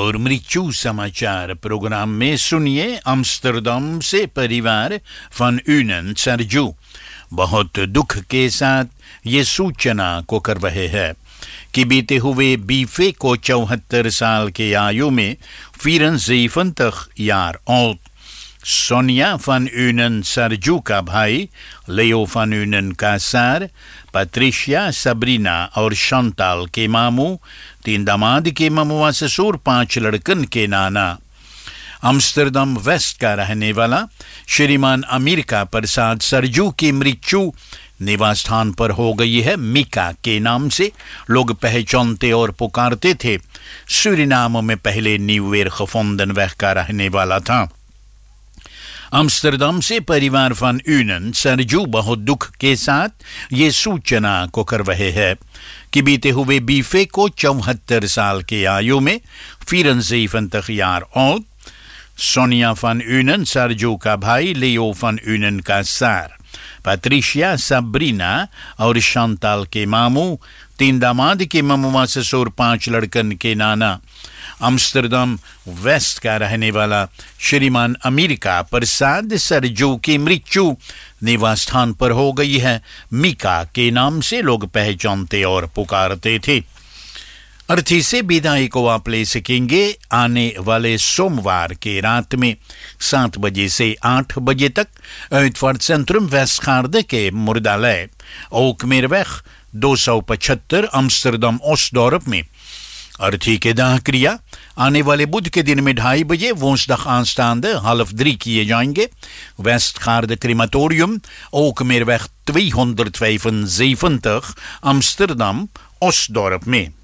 और मृत्यु समाचार प्रोग्राम में सुनिए अम्स्टरडम से परिवार van Unen सरजू बहुत दुख के साथ ये सूचना को कर रहे हैं कि बीते हुए बीफे को 74 साल के आयु में 74 jaar oud Sonia van Unen Sarju का भाई लेओ van Unen का सार पैट्रिशिया सबरीना और शांताल के मामू 3 दामाद के ममुआ ससुर 5 लड़कन के नाना अम्स्टरडम वेस्ट का रहने वाला श्रीमान अमेरिका प्रसाद सरजू की मृत्यु निवास स्थान पर हो गई है मिका के नाम से लोग पहचानते और पुकारते थे सूरीनाम में पहले न्यूवेर gevonden weg का रहने वाला था अम्स्टरडम से परिवार van Unen सरजू बहुत दुख के साथ ये सूचना को कर रहे हैं कि बीते हुए बीफे को 74 साल के आयु में 74 jaar oud Sonia van Unen Sarju का भाई लेओ van Unen का सार पैट्रिशिया सबरीना और शांताल के मामू 3 दामाद के ममुआ ससुर 5 लड़कन के नाना अम्स्टरडम वेस्ट का रहने वाला श्रीमान अमेरिका प्रसाद सरजू की मृत्यु निवास स्थान पर हो गई है मिका के नाम से लोग पहचानते और पुकारते थे अर्थी से विदाई को आप ले सकेंगे आने वाले सोमवार के रात में 7 बजे से 8 बजे तक Uitvaart Centrum Westgaarde के मुर्दालय Ookmeerweg 275 अम्स्टरडम ओस्टडॉर्प में अर्थी के दाह क्रिया आने वाले बुध के दिन में 2:30 बजे woensdag aanstaande 2:30 किए जाएंगे Westgaarde क्रिमाटोरियम Ookmeerweg 275 अम्स्टरडम ओस्टडॉर्प में